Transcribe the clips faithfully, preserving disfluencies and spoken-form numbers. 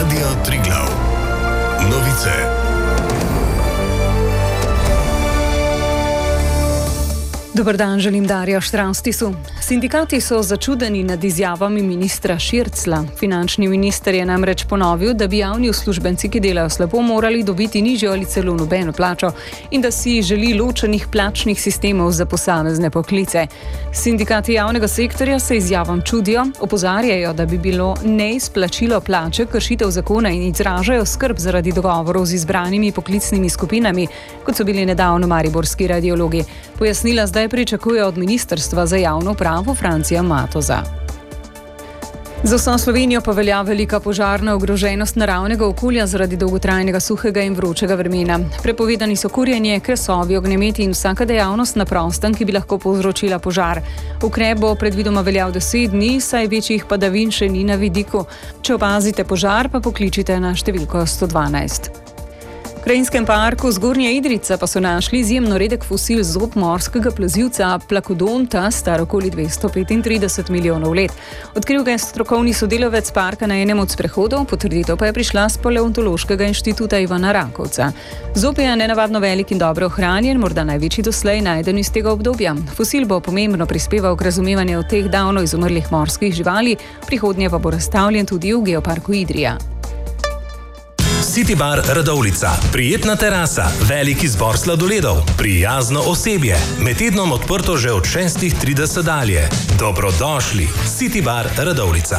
Radio Triglav. Novice. Dober dan, želim Darja Štranstisu. Sindikati so začudeni nad izjavami ministra Širclja. Finančni minister je namreč ponovil, da bi javni uslužbenci, ki delajo slabo, morali dobiti nižjo ali celo nobeno plačo in da si želi ločenih plačnih sistemov za posamezne poklice. Sindikati javnega sektorja se izjavam čudijo, opozarjajo, da bi bilo neizplačilo plače kršitev zakona in izražajo skrb zaradi dogovorov z izbranimi poklicnimi skupinami, kot so bili nedavno mariborski radiologi. Pojasnila zdaj pričakuje od Ministrstva za javno upravo Francija Matoza. Za vso Slovenijo pa velja velika požarna ogroženost naravnega okolja zaradi dolgotrajnega suhega in vročega vremena. Prepovedani so kurjenje, kresovi, ognjemeti in vsaka dejavnost na prostem, ki bi lahko povzročila požar. Ukrep bo predvidoma veljal deset dni, saj večjih padavin še ni na vidiku. Če opazite požar, pa pokličite na številko sto dvanajst. V Krajinskem parku Zgornja Idrijca pa so našli izjemno redek fosil zob morskega plazilca plakodonta, star okoli dvesto petintrideset milijonov let. Odkril ga je strokovni sodelavec parka na enem od sprehodov, potrditev pa je prišla z Paleontološkega inštituta Ivana Rakovca. Zob je nenavadno velik in dobro ohranjen, morda največji doslej najden iz tega obdobja. Fosil bo pomembno prispeval k razumevanju teh davno izumrlih morskih živali, prihodnje pa bo razstavljen tudi v Geoparku Idrija. City Bar Radovljica. Prijetna terasa, velik izbor sladoledov, prijazno osebje. Med tednom odprto že od šestih trideset dalje. Dobrodošli. City Bar Radovljica.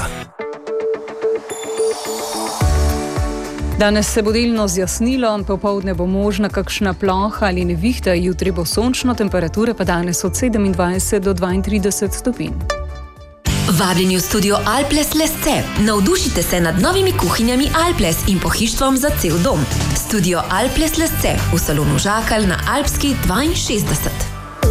Danes se bo delno zjasnilo, popoldne bo možna kakšna ploha ali nevihta, jutri bo sončno, temperature pa danes od sedemindvajset do dvaintrideset stopinj. Vabljeni v studio Alples Lesce. Navdušite se nad novimi kuhinjami Alples in pohištvom za cel dom. Studio Alples Lesce v salonu Žakalj na Alpski dvainšestdeset.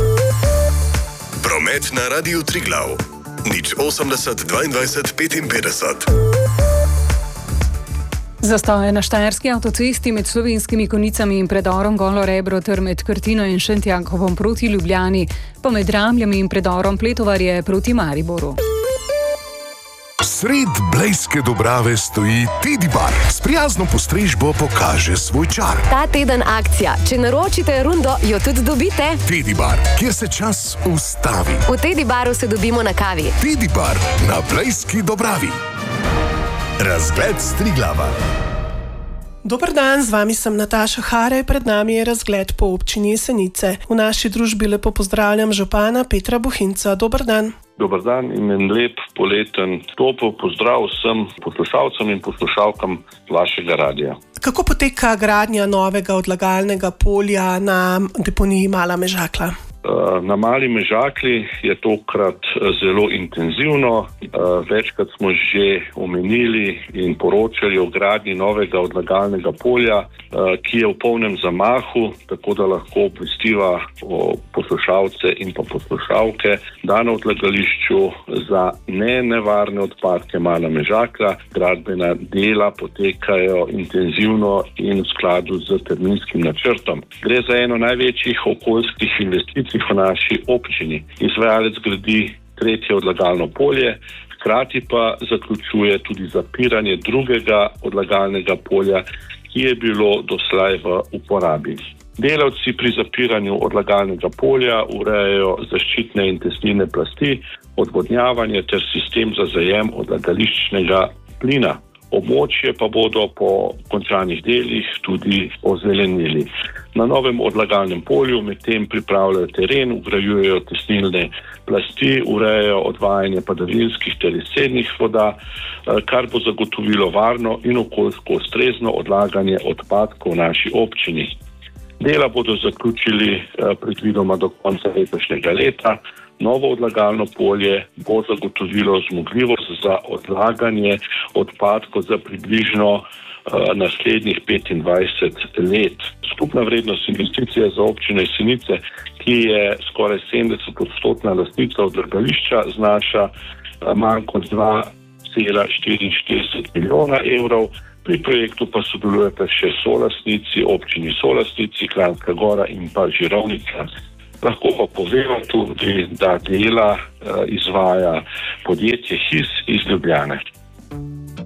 Promet na Radiu Triglav. nič osemdeset dvaindvajset petinpetdeset. Zastoje na štajerski avtocesti med Slovenskimi Konjicami in predorom Golo Rebro ter med Krtino in Šentjankovom proti Ljubljani, pa med Ramljami in predorom Pletovarje proti Mariboru. Sred Blejske Dobrave stoji Teddy Bar. S prijazno postrežbo pokaže svoj čar. Ta teden akcija. Če naročite rundo, jo tudi dobite. Teddy Bar, kjer se čas ustavi. V Teddy Baru se dobimo na kavi. Teddy Bar na Blejski Dobravi. Razgled s Triglava. Dober dan, z vami sem Nataša Hare, pred nami je razgled po občini Jesenice. V naši družbi lepo pozdravljam župana Petra Buhinca. Dober dan. Dober dan in en lep poleten topel pozdrav vsem poslušalcem in poslušalkam vašega radija. Kako poteka gradnja novega odlagalnega polja na deponiji Mala Mežakla? Na Mali Mežakli je tokrat zelo intenzivno. Večkrat smo že omenili in poročali o gradnji novega odlagalnega polja, ki je v polnem zamahu, tako da lahko obvestiva o poslušalce in pa poslušalke, da na odlagališču za nenevarne odpadke Mala Mežakla gradbena dela potekajo intenzivno in v skladu z terminskim načrtom. Gre za eno največjih okoljskih investicij v naši občini. Izvajalec gradi tretje odlagalno polje, hkrati pa zaključuje tudi zapiranje drugega odlagalnega polja, ki je bilo doslej v uporabi. Delavci pri zapiranju odlagalnega polja urejajo zaščitne in tesnilne plasti, odvodnjavanje ter sistem za zajem odlagališčnega plina. Območje pa bodo po končanih delih tudi ozelenili. Na novem odlagalnem polju medtem pripravljajo teren, vgrajujejo tesnilne plasti, urejajo odvajanje padavinskih ter izcednih voda, kar bo zagotovilo varno in okoljsko ustrezno odlaganje odpadkov v naši občini. Dela bodo zaključili predvidoma do konca letošnjega leta. Novo odlagalno polje bo zagotovilo zmogljivost za odlaganje odpadkov za približno uh, naslednjih petindvajset let. Skupna vrednost investicije za občino Jesenice, ki je skoraj sedemdeset odstotna lastnica odlagališča, znaša uh, manj kot dva cela štiriinštirideset milijona evrov. Pri projektu pa sodelujete še solastnici, občini solastnici, Kranjska Gora in pa Žirovnica. Lahko pa povemo tudi, da dela uh, izvaja podjetje H I S iz Ljubljane.